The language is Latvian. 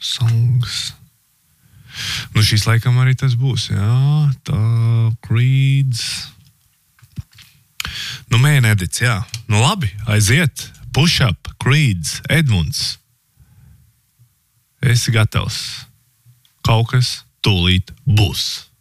songs. Nu, šis laikam arī tas būs, jā. Tā, Creeds. Nu, Man Edits, jā. Nu, labi, aiziet. Push Up, Creeds, Edmunds. Esi gatavs. Kaut kas tūlīt būs.